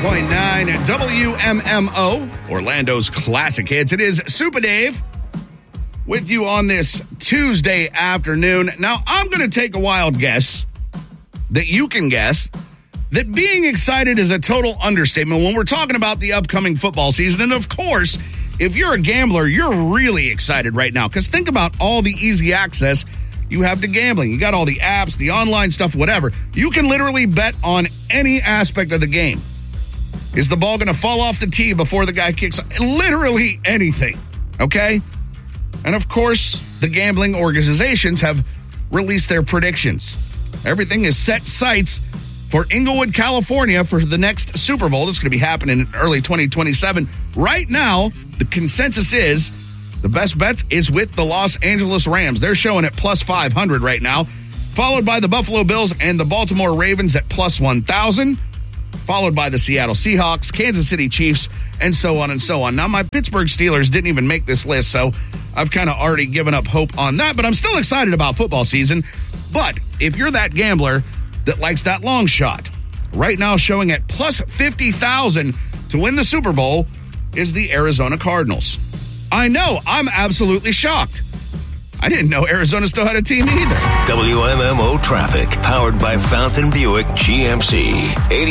98.9 WMMO, Orlando's classic hits. It is Super Dave with you on this Tuesday afternoon. Now, I'm going to take a wild guess that you can guess that being excited is a total understatement when we're talking about the upcoming football season. And of course, if you're a gambler, you're really excited right now because think about all the easy access you have to gambling. You got all the apps, the online stuff, whatever. You can literally bet on any aspect of the game. Is the ball going to fall off the tee before the guy kicks? Literally anything, okay? And of course, the gambling organizations have released their predictions. Everything is set sights for Inglewood, California for the next Super Bowl. That's going to be happening in early 2027. Right now, the consensus is the best bet is with the Los Angeles Rams. They're showing at plus 500 right now, followed by the Buffalo Bills and the Baltimore Ravens at plus 1,000, followed by the Seattle Seahawks, Kansas City Chiefs, and so on and so on. Now, my Pittsburgh Steelers didn't even make this list, so I've kind of already given up hope on that, but I'm still excited about football season. But if you're that gambler that likes that long shot, right now showing at plus 50,000 to win the Super Bowl is the Arizona Cardinals. I know, I'm absolutely shocked. I didn't know Arizona still had a team either. WMMO traffic, powered by Fountain Buick GMC,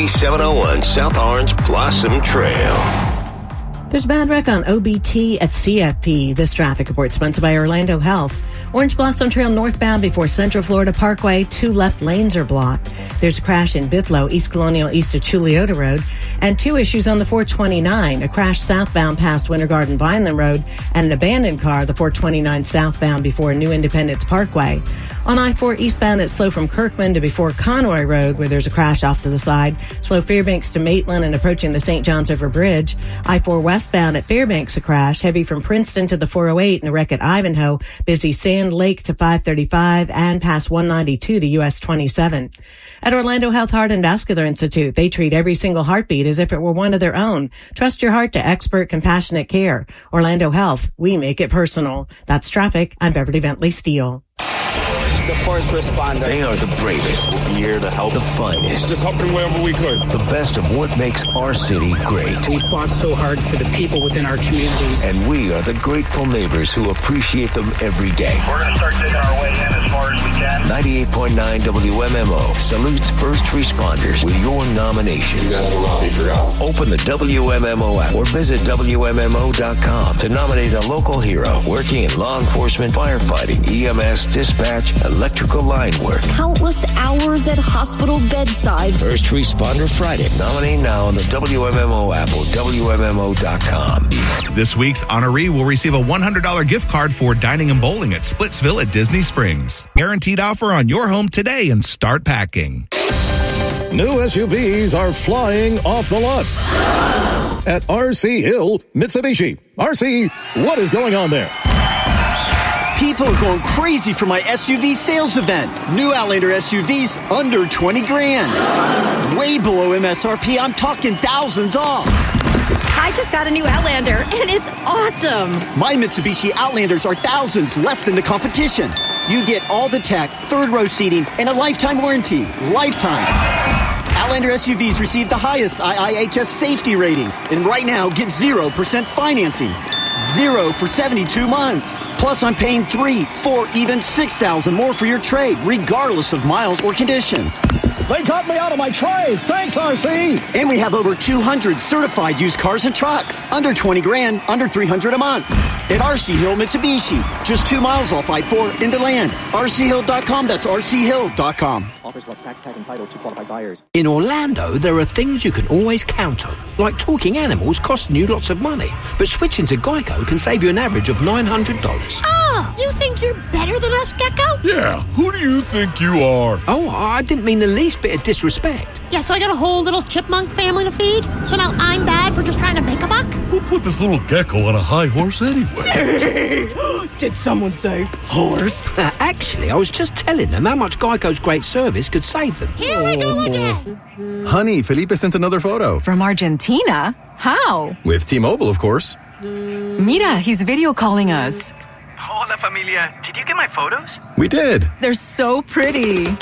8701 South Orange Blossom Trail. There's a bad wreck on OBT at CFP. This traffic report sponsored by Orlando Health. Orange Blossom Trail northbound before Central Florida Parkway. 2 left lanes are blocked. There's a crash in Bithlo, East Colonial, east of Chuliota Road. And 2 issues on the 429. A crash southbound past Winter Garden Vineland Road and an abandoned car, the 429 southbound before New Independence Parkway. On I-4 eastbound, it's slow from Kirkland to before Conroy Road, where there's a crash off to the side. Slow Fairbanks to Maitland and approaching the St. Johns River Bridge. I-4 westbound at Fairbanks, a crash. Heavy from Princeton to the 408 and a wreck at Ivanhoe. Busy Sand Lake to 535 and past 192 to US 27. At Orlando Health Heart and Vascular Institute, they treat every single heartbeat as if it were one of their own. Trust your heart to expert, compassionate care. Orlando Health, we make it personal. That's traffic. I'm Beverly Bentley Steele. The first responder. They are the bravest. Here to help. The finest. Just helping wherever we could. The best of what makes our city great. We fought so hard for the people within our communities. And we are the grateful neighbors who appreciate them every day. We're going to start digging our way in as far as we can. 98.9 WMMO salutes first responders with your nominations. You guys will not be forgotten. Open the WMMO app or visit WMMO.com to nominate a local hero working in law enforcement, firefighting, EMS, dispatch, electrical line work. Countless hours at hospital bedside. First Responder Friday. Nominate now on the WMMO app or WMMO.com. This week's honoree will receive a $100 gift card for dining and bowling at Splitsville at Disney Springs. Guaranteed offer on your home today and start packing. New SUVs are flying off the lot at RC Hill Mitsubishi. RC, what is going on there? People are going crazy for my SUV sales event. New Outlander SUVs under 20 grand. Way below MSRP. I'm talking thousands off. I just got a new Outlander, and it's awesome. My Mitsubishi Outlanders are thousands less than the competition. You get all the tech, third row seating, and a lifetime warranty. Lifetime. Outlander SUVs receive the highest IIHS safety rating. And right now, get 0% financing. 0 for 72 months. Plus, I'm paying $3,000, $4,000, even $6,000 more for your trade, regardless of miles or condition. They got me out of my trade. Thanks, RC. And we have over 200 certified used cars and trucks. Under 20 grand, under $300 a month. At RC Hill Mitsubishi. Just 2 miles off I-4 into land. RCHill.com. That's RCHill.com. Offers plus tax tag and title to qualified buyers. In Orlando, there are things you can always count on. Like talking animals costing you lots of money. But switching to Geico can save you an average of $900. Oh, you think you're better than us, Gecko? Yeah, who do you think you are? Oh, I didn't mean the least bit of disrespect. Yeah, so I got a whole little chipmunk family to feed? So now I'm bad for just trying to make a buck? Who put this little gecko on a high horse anyway? Did someone say horse? Actually, I was just telling them how much Geico's great service could save them. Here we go again. Honey, Felipe sent another photo. From Argentina? How? With T-Mobile, of course. Mira, he's video calling us. Hola, familia. Did you get my photos? We did. They're so pretty.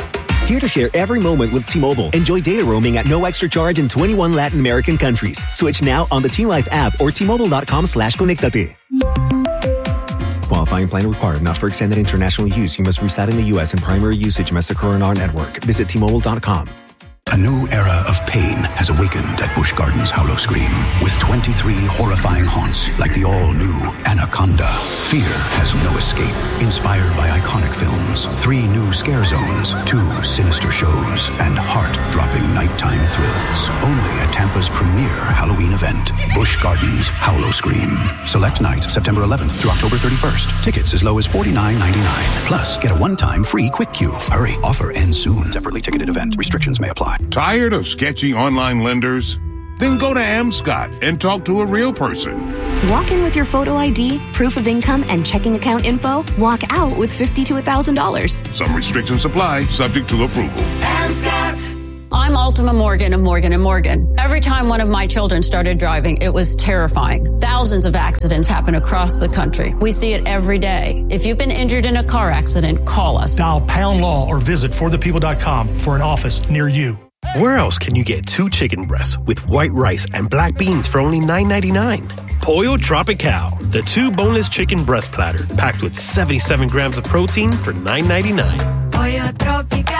Here to share every moment with T-Mobile. Enjoy data roaming at no extra charge in 21 Latin American countries. Switch now on the T-Life app or T-Mobile.com/conectate. Qualifying plan required. Not for extended international use. You must reside in the U.S. and primary usage must occur on our network. Visit T-Mobile.com. A new era of pain has awakened at Busch Gardens Howlowscream with 23 horrifying haunts like the all-new Anaconda. Fear has no escape. Inspired by iconic films, 3 new scare zones, 2 sinister shows, and heart-dropping nighttime thrills. Only at Tampa's premier Halloween event, Busch Gardens Howlowscream. Select nights September 11th through October 31st. Tickets as low as $49.99. Plus, get a one-time free quick queue. Hurry, offer ends soon. Separately ticketed event. Restrictions may apply. Tired of sketchy online lenders? Then go to Amscot and talk to a real person. Walk in with your photo ID, proof of income, and checking account info. Walk out with $50 to $1,000. Some restrictions apply, subject to approval. Amscot! I'm Ultima Morgan of Morgan & Morgan. Every time one of my children started driving, it was terrifying. Thousands of accidents happen across the country. We see it every day. If you've been injured in a car accident, call us. Dial #law or visit forthepeople.com for an office near you. Where else can you get 2 chicken breasts with white rice and black beans for only $9.99? Pollo Tropical, the 2 boneless chicken breast platter, packed with 77 grams of protein for $9.99. Pollo Tropical.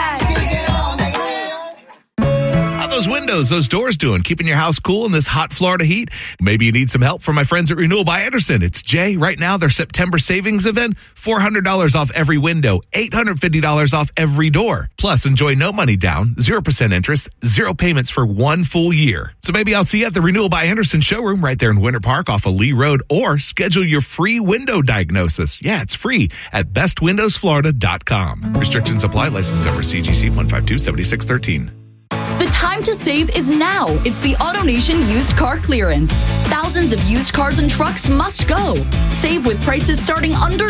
How those windows, those doors doing? Keeping your house cool in this hot Florida heat? Maybe you need some help from my friends at Renewal by Andersen. It's Jay. Right now, their September savings event, $400 off every window, $850 off every door. Plus, enjoy no money down, 0% interest, 0 payments for 1 full year. So maybe I'll see you at the Renewal by Andersen showroom right there in Winter Park off of Lee Road, or schedule your free window diagnosis. Yeah, it's free at bestwindowsflorida.com. Restrictions apply. License number CGC 1527613. The time to save is now. It's the AutoNation used car clearance. Thousands of used cars and trucks must go. Save with prices starting under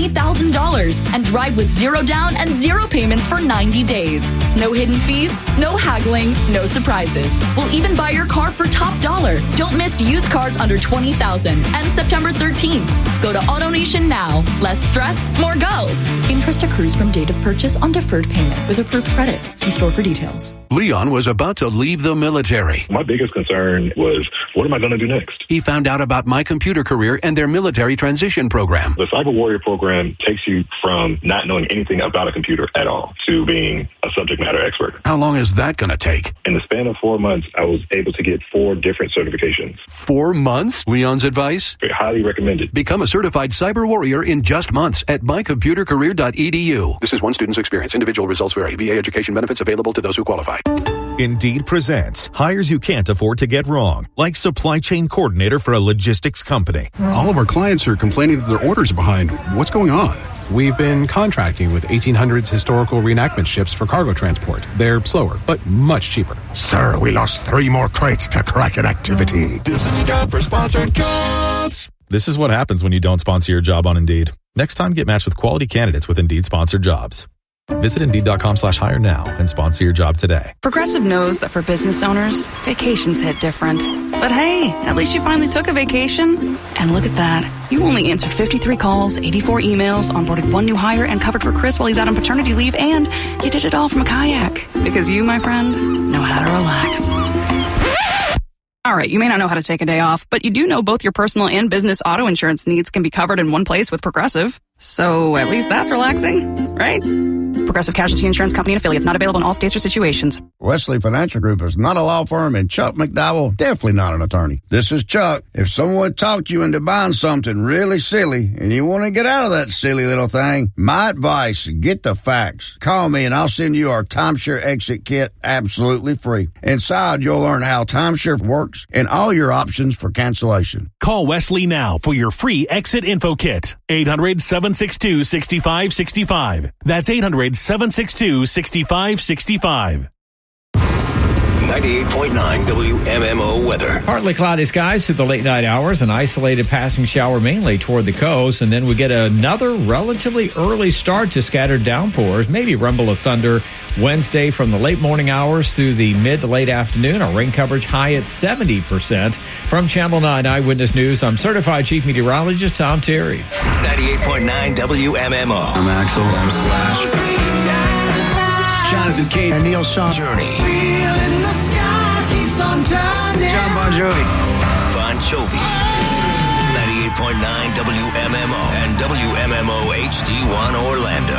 $20,000 and drive with 0 down and 0 payments for 90 days. No hidden fees, no haggling, no surprises. We'll even buy your car for top dollar. Don't miss used cars under $20,000 and September 13th. Go to AutoNation now. Less stress, more go. Interest accrues from date of purchase on deferred payment with approved credit. See store for details. Leon was about to leave the military. My biggest concern was, what am I going to do next? He found out about My Computer Career and their military transition program. The Cyber Warrior program takes you from not knowing anything about a computer at all to being a subject matter expert. How long is that going to take? In the span of 4 months, I was able to get 4 different certifications. 4 months? Leon's advice? Highly recommended. Become a certified cyber warrior in just months at mycomputercareer.edu. This is one student's experience. Individual results vary. VA education benefits available to those who qualify. Indeed presents hires you can't afford to get wrong, like supply chain coordinator for a logistics company. All of our clients are complaining that their orders are behind. What's going on? We've been contracting with 1800s historical reenactment ships for cargo transport. They're slower, but much cheaper. Sir, we lost 3 more crates to Kraken activity. This is a job for sponsored jobs. This is what happens when you don't sponsor your job on Indeed. Next time, get matched with quality candidates with Indeed sponsored jobs. Visit Indeed.com/hire now and sponsor your job today. Progressive knows that for business owners, vacations hit different. But hey, at least you finally took a vacation. And look at that. You only answered 53 calls, 84 emails, onboarded 1 new hire, and covered for Chris while he's out on paternity leave, and you did it all from a kayak. Because you, my friend, know how to relax. All right, you may not know how to take a day off, but you do know both your personal and business auto insurance needs can be covered in one place with Progressive. So at least that's relaxing, right? Progressive Casualty Insurance Company and affiliates, not available in all states or situations. Wesley Financial Group is not a law firm, and Chuck McDowell definitely not an attorney. This is Chuck. If someone talked you into buying something really silly and you want to get out of that silly little thing, my advice, get the facts. Call me and I'll send you our timeshare exit kit absolutely free. Inside, you'll learn how timeshare works and all your options for cancellation. Call Wesley now for your free exit info kit. 800-762-6565. That's 800-762-6565. 98.9 WMMO weather. Partly cloudy skies through the late night hours, an isolated passing shower mainly toward the coast, and then we get another relatively early start to scattered downpours, maybe rumble of thunder Wednesday from the late morning hours through the mid to late afternoon. Our rain coverage high at 70%. From Channel 9 Eyewitness News, I'm certified chief meteorologist Tom Terry. 98.9 WMMO. I'm Axel. I'm Slash. Jonathan Cage and Neil Sean. Journey. Wheel in the sky keeps on turning. John Bon Jovi. Bon Jovi. 98.9 WMMO and WMMO HD1 Orlando.